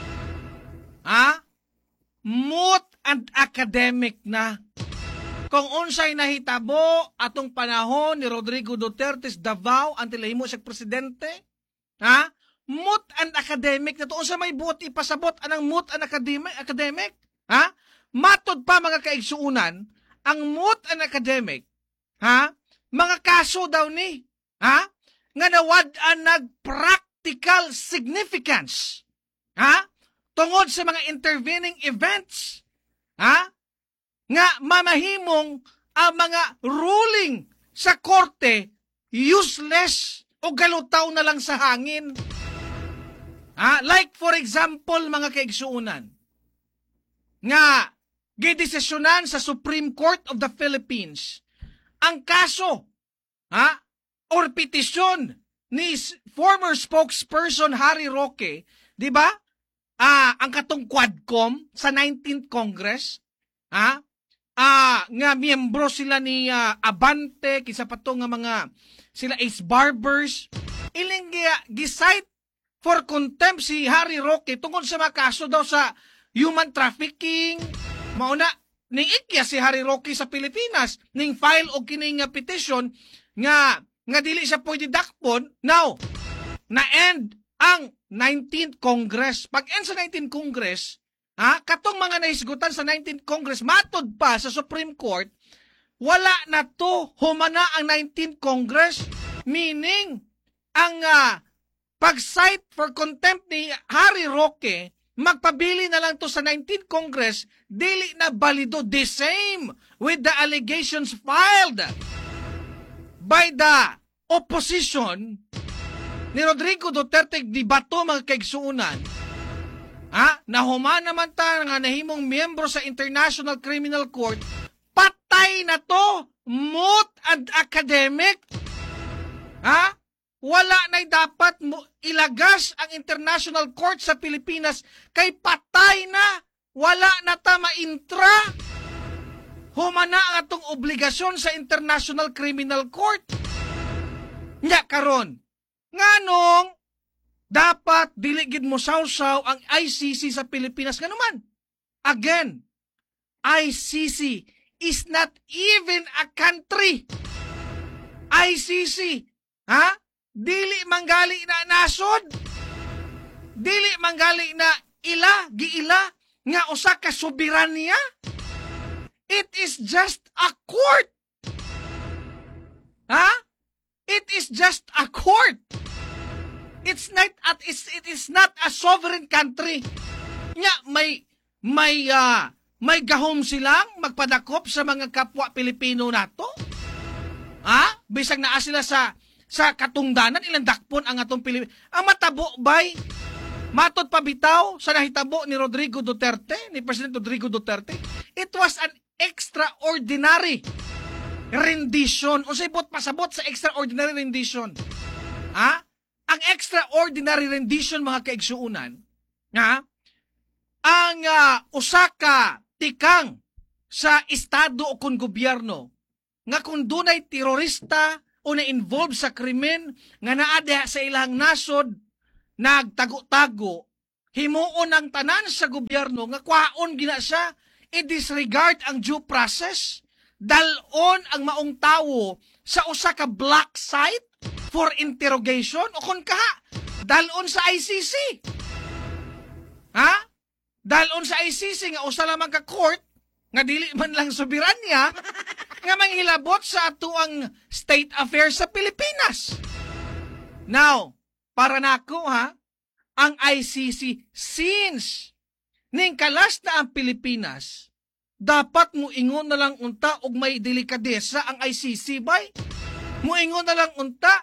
moot and academic na. Kung unsay nahitabo atong panahon ni Rodrigo Duterte sa Davao until himo siya presidente, moot and academic na to. Unsa may buot ipasabot anang moot and academic? Matod pa mga kaigsuunan, ang moot and academic, mga kaso daw ni, nga nawad-an nag-practical significance, tungod sa mga intervening events, nga mamahimong ang mga ruling sa korte useless o galutaw na lang sa hangin. Like for example, mga kaigsuunan, nga gidesisyonan sa Supreme Court of the Philippines ang kaso or petisyon ni former spokesperson Harry Roque, di ba? Ang katong Quadcom sa 19th Congress, nga miyembro sila ni Abante, kisa pa to nga mga sila Ace Barbers, iling gisite for contempt si Harry Roque tungkol sa mga kaso daw sa human trafficking. Mauna, ning ikya si Harry Roque sa Pilipinas, ning file o kining petition nga dili siya pwede dakpon. Now, na-end ang 19th Congress. Pag-end sa 19th Congress, katong mga naisgutan sa 19th Congress, matod pa sa Supreme Court, wala na to, humana ang 19th Congress, meaning, ang pag-cite for contempt ni Harry Roque, magpabili na lang to sa 19th Congress, dili na balido. The same with the allegations filed by the opposition ni Rodrigo Duterte di bato mga kaigsuunan. Nahuman naman ta nga nahimong miyembro sa International Criminal Court, patay na to, moot and academic. Wala na'y dapat mo ilagas ang International Court sa Pilipinas kay patay na, wala na ta maintra. Humana ang atong obligasyon sa International Criminal Court. Nya karon, nganong dapat diligid mo sausaw ang ICC sa Pilipinas nganuman? Again, ICC is not even a country. ICC, dili manggali na nasod, dili manggali na giila nga usa ka soberanya. It is just a court. It is just a court. It is not a sovereign country. Nya may gahom silang magpadakop sa mga kapwa Pilipino nato. Bisag naa sila sa katungdanan, ilang dakpon ang atong Pilipinas. Ang matabo bay, matod pa bitaw sa nahitabo ni President Rodrigo Duterte, it was an extraordinary rendition. O sa ibot pasabot sa extraordinary rendition. Ang extraordinary rendition, mga kaigsuunan, ang usaka tikang sa estado o kung gobyerno, nga kung dunay terorista o na-involve sa krimen nga naa diha sa ilang nasod nagtago-tago, himuon ang tanan sa gobyerno nga kwaon gina siya i-disregard ang due process, dalon ang maong tawo sa usa ka black site for interrogation o kun kaha dalon sa ICC. Ha? Dalon sa ICC nga usa lamang ka court nga dili man lang soberanya nga manghilabot sa atuang state affairs sa Pilipinas. Now, para nako ha, ang ICC since ning kalas na ang Pilipinas, dapat mo ingon na lang unta og may delikadesa ang ICC bay. Moingon na lang unta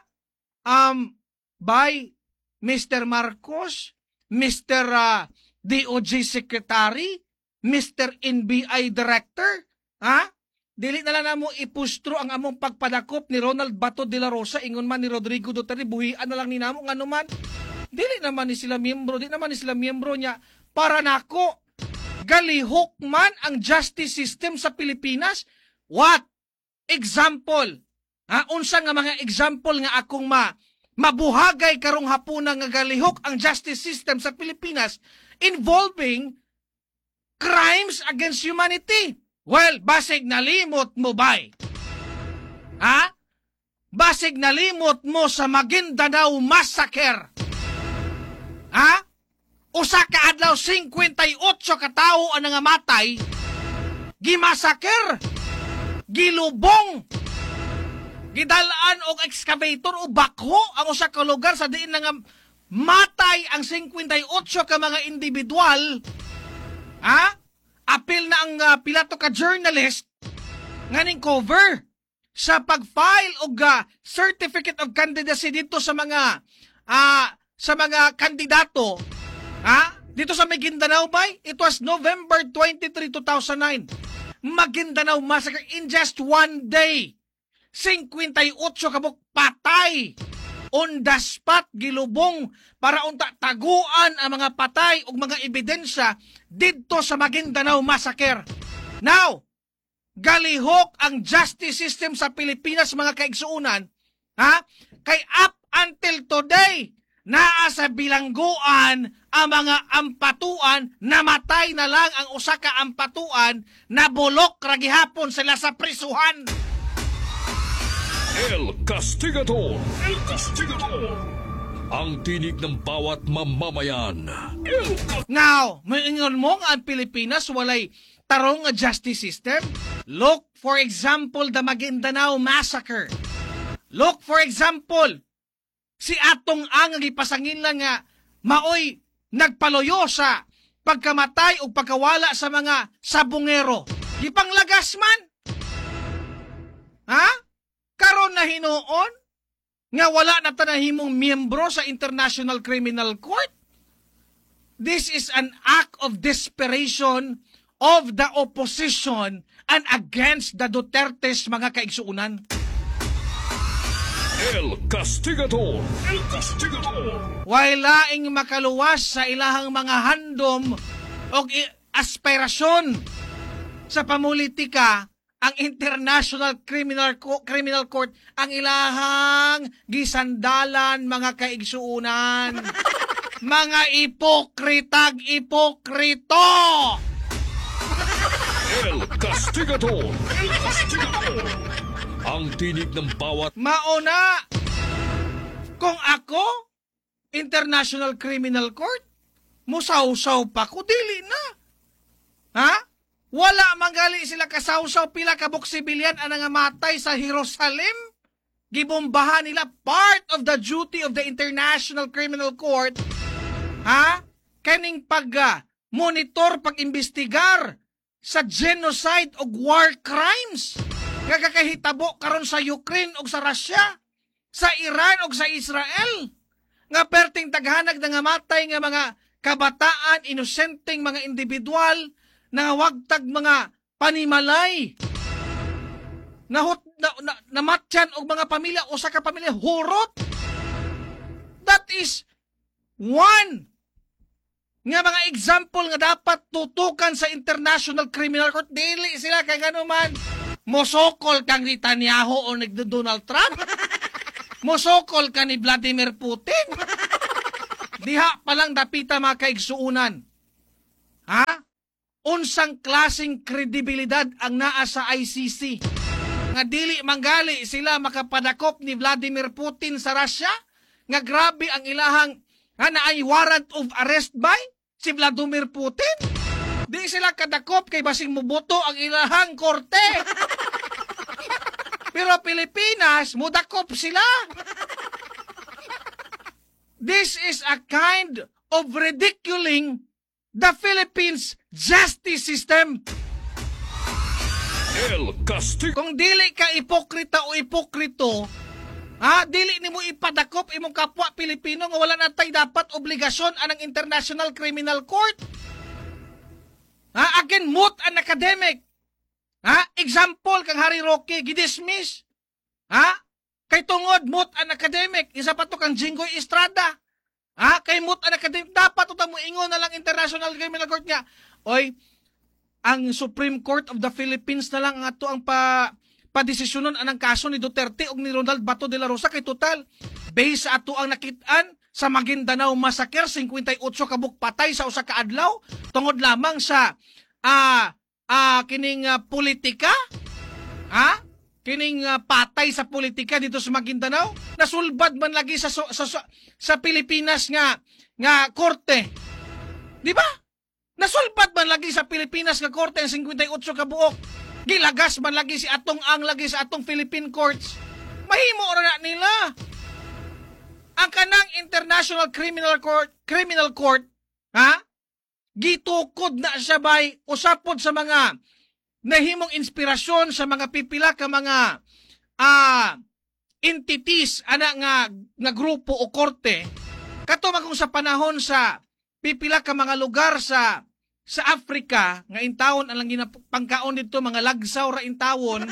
by Mr. Marcos, Mr. DOJ Secretary, Mr. NBI Director, ha? Dili na lang namo ipustro ang among pagpadakop ni Ronald Bato de la Rosa, ingon man ni Rodrigo Duterte, buhian na lang ni namo ngano man. Dili naman ni sila miyembro niya. Para nako, galihok man ang justice system sa Pilipinas. What? Example. Unsa nga mga example nga akong mabuhagay karong hapuna nga galihok ang justice system sa Pilipinas involving crimes against humanity. Well, basig nalimot mo bay? Ha? Basig nalimot mo sa Maguindanao Massacre. Ha? Usa ka adlaw 58 ka tawo ang nangamatay, gimasaker, gilubong, gidalaan og excavator o bakho ang usa ka lugar sa diin nga matay ang 58 ka mga individual. Ha? Apil na ang pilato ka journalist nga ning cover sa pag-file og certificate of candidacy dito sa mga kandidato. Ha? Dito sa Maguindanao bay, it was November 23, 2009. Maguindanao Massacre in just one day. 58 kabuk patay. On the spot, gilubong para unta taguan ang mga patay o mga ebidensya dito sa Maguindanao Massacre. Now, galihok ang justice system sa Pilipinas, mga kaigsuunan, ha? Kay up until today, naa sa bilangguan ang mga ampatuan, namatay na lang ang usa ka ampatuan, nabulok ra gihapon sila sa prisuhan. El Castigador. El Castigador. Ang tinig ng bawat mamamayan. Now, maingon mo nga ang Pilipinas walay tarong nga justice system? Look, for example, the Maguindanao Massacre. Look, for example, si Atong Ang ipasangin lang nga maoy nagpaloyo sa pagkamatay o pagkawala sa mga sabungero. Gipanglagas man. Ha? Karon na hinuon nga wala na tanahimong miyembro sa International Criminal Court. This is an act of desperation of the opposition and against the Dutertes, mga kaigsuunan. El Castigador. El Castigador. Walaing makaluwas sa ilahang mga handom o aspirasyon sa pamulitika, ang International Criminal Court ang ilahang gisandalan, mga kaigsuunan. Mga ipokritag ipokrito. El Castigador. El Castigador. Ang tinig ng bawat mauna. Kung ako, International Criminal Court, musaw-saw pa ko, dili na. Ha? Wala manggali sila kasawsaw, pila kabuk sibilyan ang nangamatay sa Jerusalem. Gibombahan nila, part of the duty of the International Criminal Court, ha? Kaning pag-monitor, pag-imbestigar sa genocide o war crimes nga kakahitabo karon sa Ukraine o sa Russia, sa Iran o sa Israel, nga perting taghanag na ngamatay nga mga kabataan, inosenteng mga individual, na wagtag mga panimalay, namatyan og mga pamilya o sa kapamilya, hurot. That is one nga mga example nga dapat tutukan sa International Criminal Court. Dili sila kay ganuman mosokol kang Netanyahu o nagdo Donald Trump. Mosokol ka ni Vladimir Putin. Diha palang dapita mga kaigsuunan. Ha? Unsang klaseng kredibilidad ang naa sa ICC? Nga dili manggali sila makapadakop ni Vladimir Putin sa Russia? Nga grabe ang ilahang naay warrant of arrest by si Vladimir Putin? Di sila kadakop kay basing muboto ang ilahang korte. Pero Pilipinas, mudakop sila. This is a kind of ridiculing the Philippines justice system. El Castigo. Kung dili ka ipokrita o ipokrito, dili nimo ipadakop imong kapwa Pilipino nga wala natay dapat obligasyon anang International Criminal Court. Again, moot an academic. Example kang Harry Roque gidismiss. Kay tungod moot an academic, isa pa to kang Jinggoy Estrada. Kay moot an academic, dapat uta mo ingon na lang International Criminal Court nga. Oy, ang Supreme Court of the Philippines na lang ang ato ang padesisyonon anang kaso ni Duterte ug ni Ronald Bato de la Rosa kay total base sa ato ang nakit-an sa Maguindanao Massacre 58 kabuk patay sa usa ka adlaw tungod lamang sa kining politika. Kining patay sa politika dito sa Maguindanao, nasulbad man lagi sa Pilipinas nga korte. Di ba? Nasulbad man lagi sa Pilipinas nga korte ang 58 ka buok. Gilagas man lagi si atong lagi sa atong Philippine courts. Mahimo ra na nila. Ang kanang International Criminal Court, gitukod na siya bay usapod sa mga nahimong inspirasyon sa mga pipila ka mga entities nga grupo o korte. Katuma kung sa panahon sa pipila ka mga lugar sa Africa nga intawon ang ginapangkaon dito mga lagsaw ra intawon.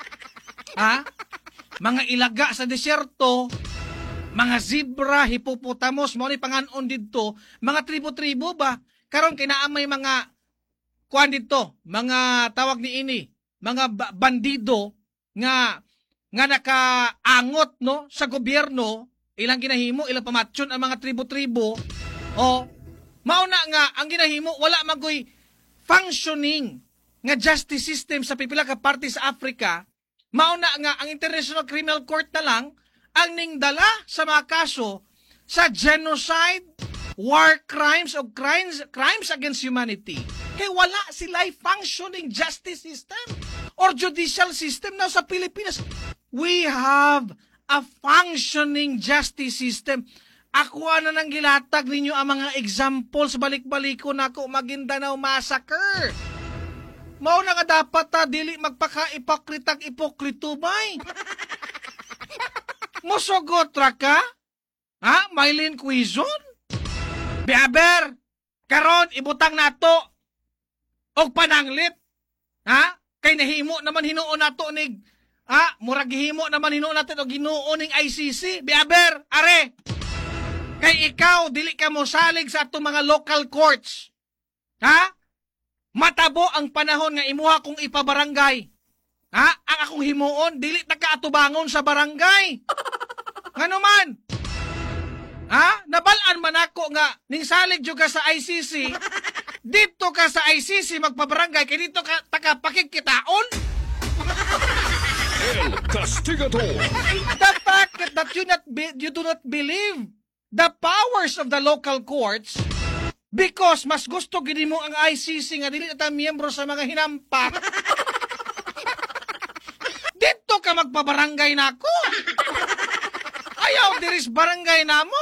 Mga ilaga sa desyerto, mga zebra, hippopotamus, mo ni panganon dito, mga tribo-tribo ba? Karon kinaamay mga kuan dito, mga tawag ni ini, mga bandido nga nakaangot no sa gobyerno, ilang ginahimo, ilang pamatsyon ang mga tribo-tribo. Mauna nga ang ginahimo wala magoy functioning nga justice system sa pipila ka parte sa Africa. Mauna nga ang International Criminal Court na lang ang ningdala sa mga kaso sa genocide, war crimes o crimes against humanity. Kaya wala sila functioning justice system or judicial system na sa Pilipinas. We have a functioning justice system. Ako na nang gilatag ninyo ang mga examples balik-baliko na ako Maguindanao Massacre. Mao na nga dapat dili magpaka-ipokritag ipokrito bay. Mosogot ra ka? Maylin Quizon? Biaber, karon ibutang nato og pananglit. Kay nahimo naman hinuon nato nig murag himo naman hinuon natin og hinuon ning ICC. Biaber, are. Kay ikaw dili ka mo salig sa atong mga local courts. Matabo ang panahon nga imuha kong ipabarangay. Ang akong himuon dili ta ka atubangon sa barangay. Ngano man? Nabalaan man ako nga ning salig jud ka sa ICC. Dito ka sa ICC magpabarangay kay dito ka taka pakikitaon. El Castigador. The fact that you do not believe the powers of the local courts because mas gusto gini mo ang ICC nga dili ta miyembro sa mga hinampa. Dito ka magpabarangay nako. Ayaw diris barangay namo.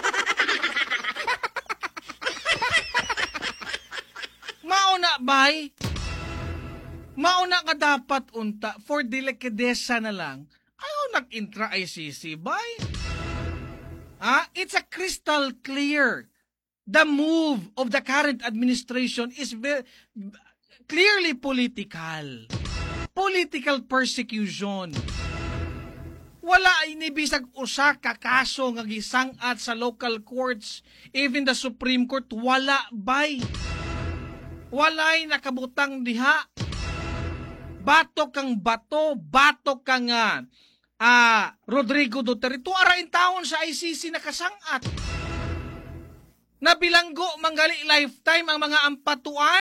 Mauna bay. Mauna nga dapat unta for delikadesa na lang. Ayaw nag-intra ICC bay. It's a crystal clear. The move of the current administration is clearly political. Political persecution. Wala inibisag usa ka kaso nga gisangat sa local courts, even the Supreme Court, wala bay. Walay nakabutang diha. Batok kang bato, batok kang Rodrigo Duterte, tuara in taon sa ICC nakasangat. Nabilanggo manggali lifetime ang mga ampatuan?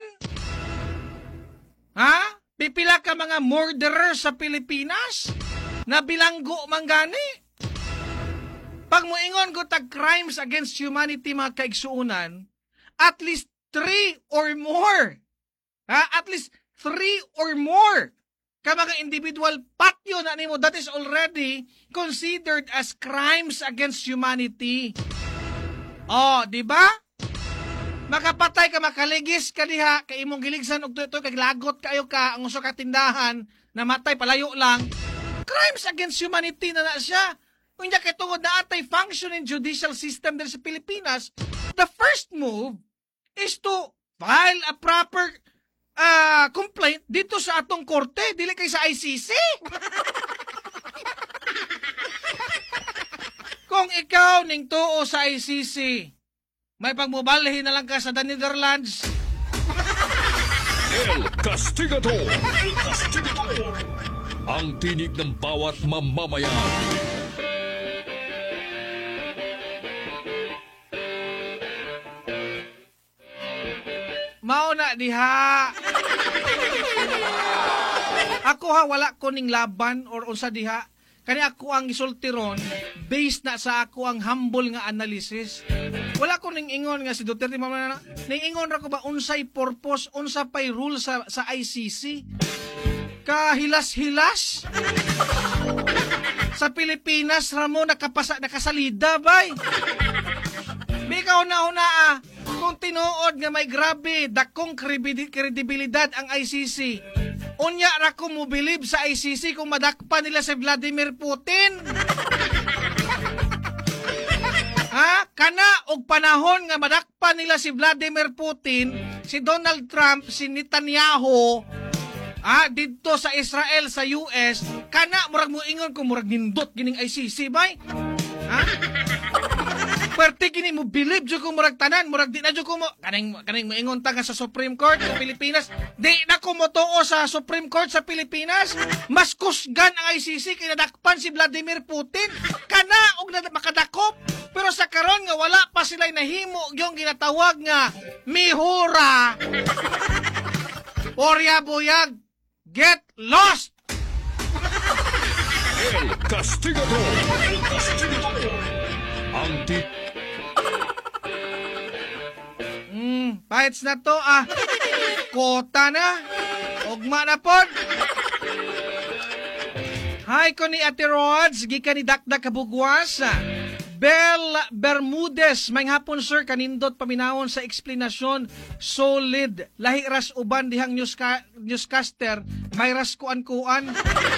Ha? Pipila ka mga murderer sa Pilipinas? Nabilanggo manggani? Pag moingon ko tag crimes against humanity mga kaigsuunan, at least 3 or more. At least 3 or more ka mga individual patyo na nimo, that is already considered as crimes against humanity. Oh, di ba? Makapatay ka, makaligis ka diha, kay imong giligsan og tuto kay lagot kayo ka ang usa ka tindahan, namatay palayo lang. Crimes against humanity na siya. Unya kay tungod na atay functioning judicial system din sa Pilipinas, the first move is to file a proper complaint dito sa atong korte, dili kay sa ICC. Kung ikaw ning tuo sa ICC, may pagmubalhin na lang ka sa The Netherlands. El Castigador. Ang tinig ng bawat mamamayan. Mauna diha. Ako ha, wala ko ning laban or unsa diha. Kani ako ang isultiron based na sa ako ang humble nga analysis. Wala ko ning ingon nga si Duterte mamana. Ning ingon ra ko ba unsay purpose, unsa pay rule sa ICC? Kahilas-hilas. Sa Pilipinas ramo nakasalida bay. Bikaw na kung tinuod nga may grabe dakong kredibilidad ang ICC. Unya ra ko mo believe sa ICC kung madakpan nila si Vladimir Putin. Kana og panahon nga madakpan nila si Vladimir Putin, si Donald Trump, si Netanyahu, dito sa Israel, sa US, kana murag mo ingon kung murag nindot gining ICC bay. Pwerte kini mo believe jud ko murag tanan, murag di na jud ko mo kaning moingon ta nga sa Supreme Court sa Pilipinas, di na ko motuo sa Supreme Court sa Pilipinas. Mas kusgan ang ICC kay nadakpan si Vladimir Putin, kana og makadakop. Pero sa karon nga wala pa sila nahimo yung ginatawag nga mihura. Orya buyag, get lost. El Castigador. Ang Pahits na to kota na. Ugma na pod. Hi ko ni Ate Rods, gikan ni Dakdak Kabugwas. Bel Bermudez, may hapon sir, kanindot paminawon sa explanation. Solid. Lahi ras uban dihang newscaster, may ras kuan-kuan.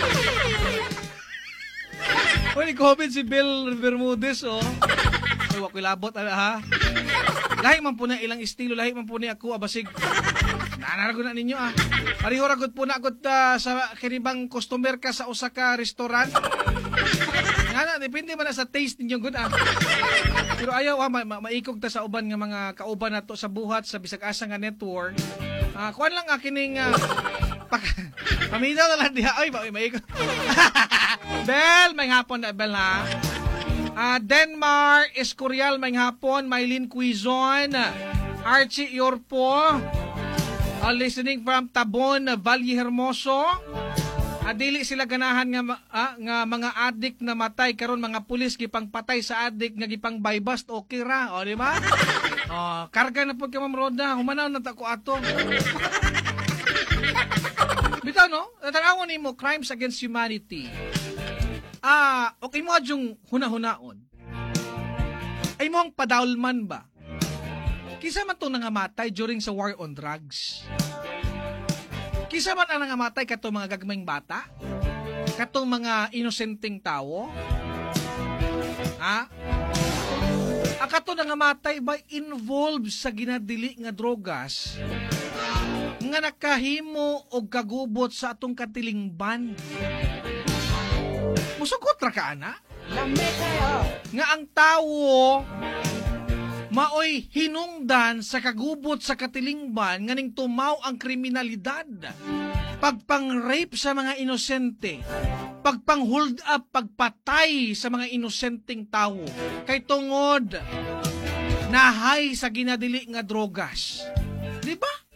Uy, comment si Bel Bermudez, Uy, wako'y labot, ha? Lahi man po na ilang estilo, lahi man po ni ako, abasig. Nanaragot na ninyo, Parihuragot po na ako sa kinibang customer ka sa usa ka restaurant. Nga depende man na sa taste ninyo, good, Pero ayaw, maikog ta sa uban nga mga kauban na to sa buhat, sa bisag asa nga network. Kuan lang kining paminaw na lang diha. Ay, maikog. Bel, may hapon na, Bel, ha? Denmark, Escorial, may hapon, Mylene Quizon, Archie Yorpo, listening from Tabon, Valle Hermoso. Dili sila ganahan nga mga adik na matay karon, mga pulis gipang patay sa adik nga gipang bypass, okay ra, di ba? Karga na po ka, Ma'am Roda, humanaw na tako ato. Bitaw, no? Tanawon nimo crimes against humanity. Okay mo adjong hunahunaon. Ay mo ang padawlman ba? Kisa man to nangamatay during sa war on drugs. Kisa man ang nangamatay katong mga gagmayng bata? Katong mga inosenteng tao? Kato nangamatay ba involved sa ginadili nga drogas nga nakahimo og kagubot sa atong katilingban? Musugot ra ka, ana? Nga ang tao maoy hinungdan sa kagubot sa katilingban nga ning tumaw ang kriminalidad. Pagpang-rape sa mga inosente, pagpang-hold up, pagpatay sa mga inosenteng tao, kay tungod nahay sa ginadili nga drogas. Di ba?